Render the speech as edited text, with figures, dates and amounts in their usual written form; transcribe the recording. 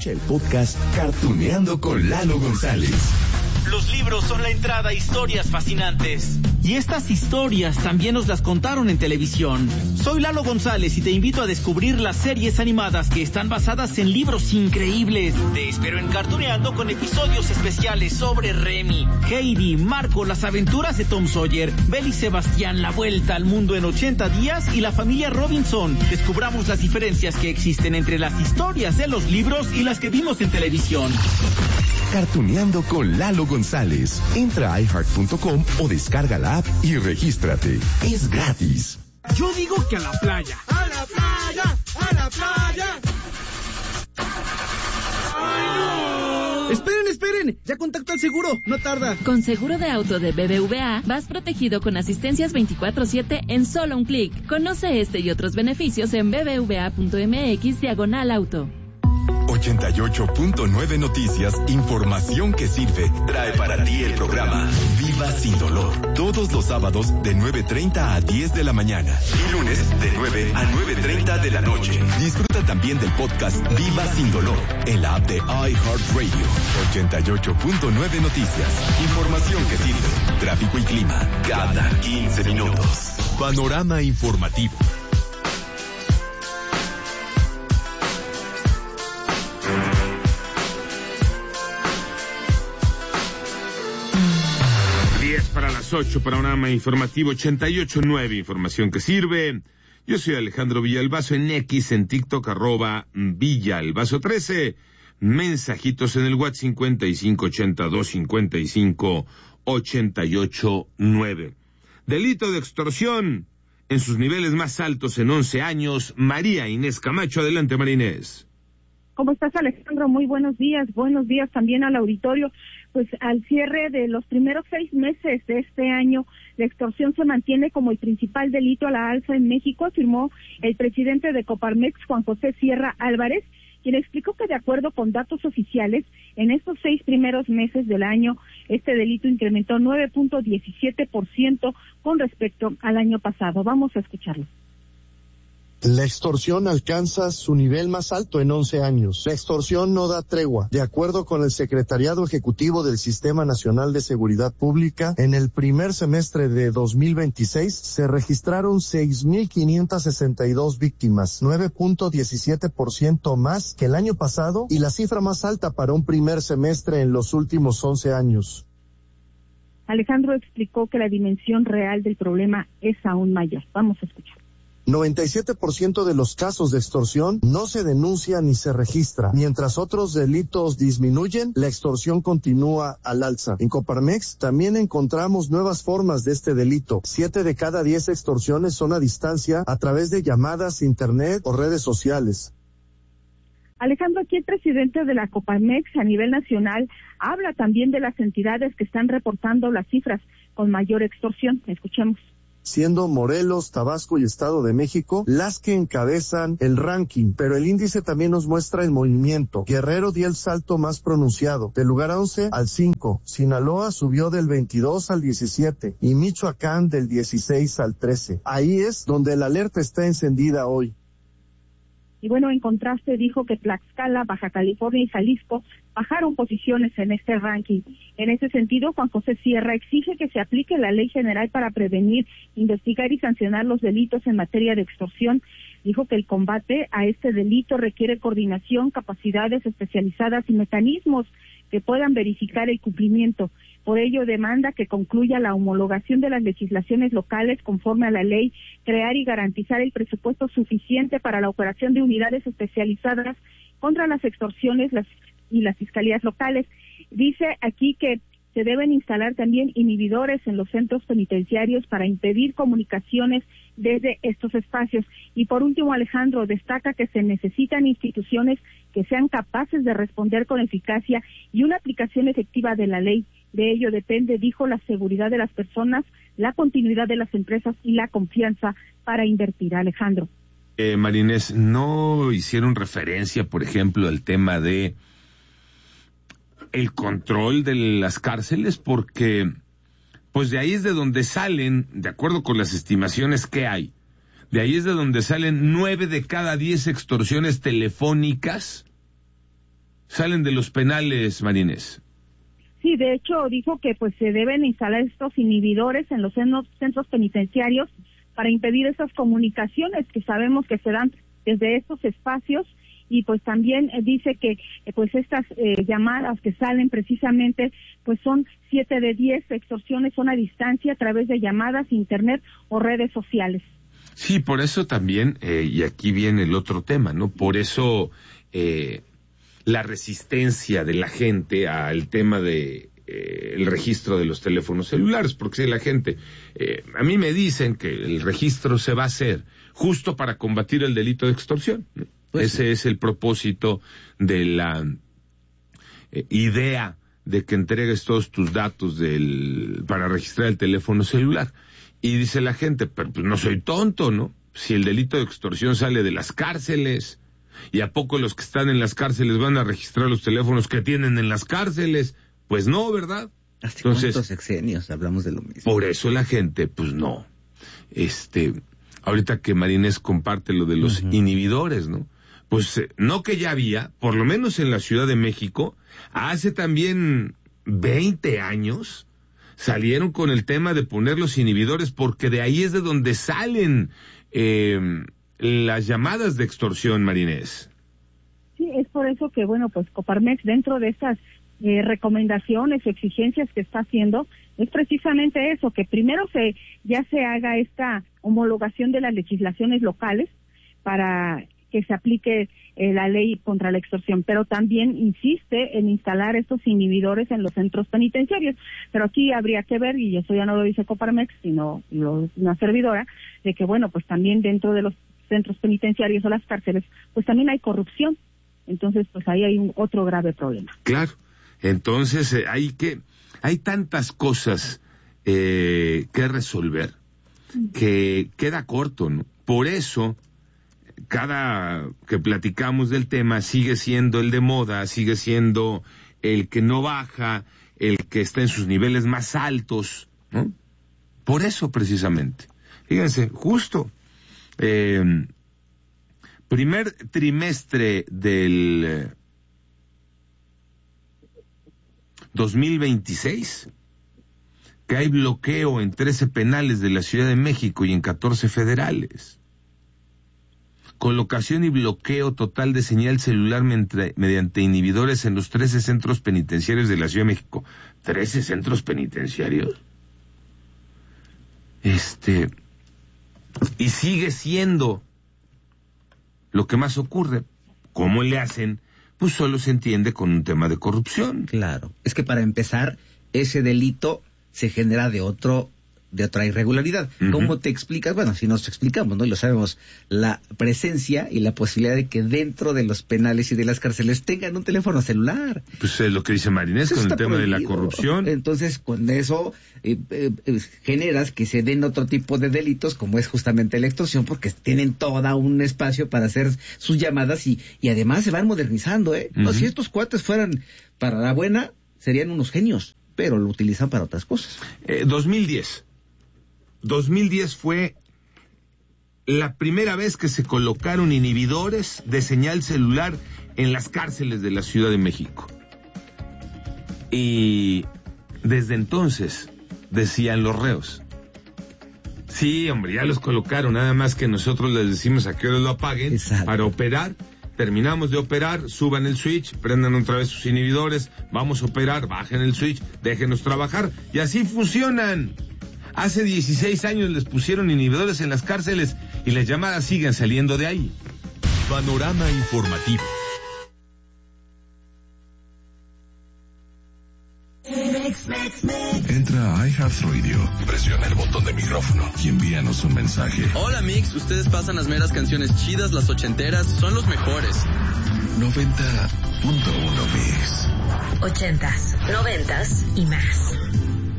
Escucha el podcast Cartuneando con Lalo González. Los libros son la entrada a historias fascinantes. Y estas historias también nos las contaron en televisión. Soy Lalo González y te invito a descubrir las series animadas que están basadas en libros increíbles. Te espero en Cartuneando con episodios especiales sobre Remy, Heidi, Marco, las aventuras de Tom Sawyer, Belle y Sebastián, la vuelta al mundo en 80 días y la familia Robinson. Descubramos las diferencias que existen entre las historias de los libros y las que vimos en televisión. Cartuneando con Lalo González. Entra a iHeart.com o descarga la app y regístrate. Es gratis. Yo digo que a la playa. ¡A la playa! ¡A la playa! ¡Ay, no! ¡Esperen! Ya contacto al seguro, no tarda. Con seguro de auto de BBVA, vas protegido con asistencias 24/7 en solo un clic. Conoce este y otros beneficios en bbva.mx/auto. 88.9 Noticias, información que sirve, trae para ti el programa Viva Sin Dolor. Todos los sábados de 9:30 a 10 de la mañana y lunes de 9 a 9:30 de la noche. Disfruta también del podcast Viva Sin Dolor en la app de iHeartRadio. 88.9 Noticias, información que sirve, tráfico y clima cada 15 minutos. Panorama informativo. Para las 8, panorama informativo 88.9, información que sirve. Yo soy Alejandro Villalbazo en X, en TikTok, @Villalbazo13. Mensajitos en el WhatsApp 55825588.9. Delito de extorsión en sus niveles más altos en 11 años. María Inés Camacho, adelante María Inés. ¿Cómo estás, Alejandro? Muy buenos días también al auditorio. Pues al cierre de los primeros 6 meses de este año, la extorsión se mantiene como el principal delito a la alza en México, afirmó el presidente de Coparmex, Juan José Sierra Álvarez, quien explicó que de acuerdo con datos oficiales, en estos 6 primeros meses del año, este delito incrementó 9.17% con respecto al año pasado. Vamos a escucharlo. La extorsión alcanza su nivel más alto en 11 años. La extorsión no da tregua. De acuerdo con el Secretariado Ejecutivo del Sistema Nacional de Seguridad Pública, en el primer semestre de 2026 se registraron 6.562 víctimas, 9.17% más que el año pasado y la cifra más alta para un primer semestre en los últimos 11 años. Alejandro explicó que la dimensión real del problema es aún mayor. Vamos a escuchar. 97% de los casos de extorsión no se denuncia ni se registra. Mientras otros delitos disminuyen, la extorsión continúa al alza. En Coparmex también encontramos nuevas formas de este delito. 7 de cada 10 extorsiones son a distancia a través de llamadas, internet o redes sociales. Alejandro, aquí el presidente de la Coparmex a nivel nacional habla también de las entidades que están reportando las cifras con mayor extorsión. Escuchemos. Siendo Morelos, Tabasco y Estado de México las que encabezan el ranking, pero el índice también nos muestra el movimiento. Guerrero dio el salto más pronunciado, del lugar 11 al 5, Sinaloa subió del 22 al 17 y Michoacán del 16 al 13. Ahí es donde la alerta está encendida hoy. Y bueno, en contraste dijo que Tlaxcala, Baja California y Jalisco bajaron posiciones en este ranking. En ese sentido, Juan José Sierra exige que se aplique la Ley General para prevenir, investigar y sancionar los delitos en materia de extorsión. Dijo que el combate a este delito requiere coordinación, capacidades especializadas y mecanismos que puedan verificar el cumplimiento. Por ello, demanda que concluya la homologación de las legislaciones locales conforme a la ley, crear y garantizar el presupuesto suficiente para la operación de unidades especializadas contra las extorsiones y las fiscalías locales. Dice aquí que se deben instalar también inhibidores en los centros penitenciarios para impedir comunicaciones desde estos espacios. Y por último, Alejandro destaca que se necesitan instituciones que sean capaces de responder con eficacia y una aplicación efectiva de la ley. De ello depende, dijo, la seguridad de las personas, la continuidad de las empresas y la confianza para invertir. Alejandro. María Inés, ¿no hicieron referencia, por ejemplo, al tema de el control de las cárceles? Porque pues de ahí es de donde salen, de acuerdo con las estimaciones que hay, de ahí es de donde salen 9 de cada 10 extorsiones telefónicas, salen de los penales, Marinés. Sí, de hecho dijo que pues se deben instalar estos inhibidores en los centros penitenciarios para impedir esas comunicaciones que sabemos que se dan desde estos espacios, y pues también dice que pues estas llamadas que salen precisamente pues son 7 de 10 extorsiones son a distancia a través de llamadas, internet o redes sociales. Sí, por eso también, y aquí viene el otro tema, ¿no? Por eso la resistencia de la gente al tema de el registro de los teléfonos celulares, porque si la gente, a mí me dicen que el registro se va a hacer justo para combatir el delito de extorsión, ¿no? Pues ese es el propósito de la idea de que entregues todos tus datos para registrar el teléfono celular. Y dice la gente, pero pues no soy tonto, ¿no? Si el delito de extorsión sale de las cárceles, ¿y a poco los que están en las cárceles van a registrar los teléfonos que tienen en las cárceles? Pues no, ¿verdad? ¿Hace cuántos sexenios hablamos de lo mismo? Por eso la gente, pues no. Ahorita que Marinés comparte lo de los inhibidores, ¿no? Pues no que ya había, por lo menos en la Ciudad de México, hace también 20 años, salieron con el tema de poner los inhibidores, porque de ahí es de donde salen las llamadas de extorsión, Marinés. Sí, es por eso que, bueno, pues Coparmex, dentro de estas recomendaciones o exigencias que está haciendo, es precisamente eso, que primero ya se haga esta homologación de las legislaciones locales para que se aplique la ley contra la extorsión, pero también insiste en instalar estos inhibidores en los centros penitenciarios. Pero aquí habría que ver, y eso ya no lo dice Coparmex, sino una servidora, de que, bueno, pues también dentro de los centros penitenciarios o las cárceles, pues también hay corrupción. Entonces, pues ahí hay otro grave problema. Claro. Entonces, hay tantas cosas que resolver que queda corto, ¿no? Por eso, cada que platicamos del tema sigue siendo el de moda, sigue siendo el que no baja, el que está en sus niveles más altos, ¿no? Por eso precisamente. Fíjense, justo primer trimestre del 2026, que hay bloqueo en 13 penales de la Ciudad de México y en 14 federales. Colocación y bloqueo total de señal celular mediante inhibidores en los 13 centros penitenciarios de la Ciudad de México. 13 centros penitenciarios. Y sigue siendo lo que más ocurre. ¿Cómo le hacen? Pues solo se entiende con un tema de corrupción. Claro. Es que para empezar, ese delito se genera de otra irregularidad. ¿Cómo te explicas? Bueno, si nos explicamos, ¿no? Y lo sabemos, la presencia y la posibilidad de que dentro de los penales y de las cárceles tengan un teléfono celular. Pues es lo que dice Marinés con el tema prohibido de la corrupción. Entonces, con eso generas que se den otro tipo de delitos, como es justamente la extorsión, porque tienen todo un espacio para hacer sus llamadas y además se van modernizando, ¿eh? No, si estos cuates fueran para la buena, serían unos genios, pero lo utilizan para otras cosas. 2010 fue la primera vez que se colocaron inhibidores de señal celular en las cárceles de la Ciudad de México. Y desde entonces, decían los reos, sí, hombre, ya los colocaron, nada más que nosotros les decimos a qué hora lo apaguen. Exacto. Para operar. Terminamos de operar, suban el switch, prendan otra vez sus inhibidores, vamos a operar, bajen el switch, déjenos trabajar, y así funcionan. Hace 16 años les pusieron inhibidores en las cárceles y las llamadas siguen saliendo de ahí. Panorama informativo. Entra a iHeartRadio, presiona el botón de micrófono y envíanos un mensaje. Hola Mix, ustedes pasan las meras canciones chidas, las ochenteras, son los mejores. 90.1 Mix. 80s, 90s y más.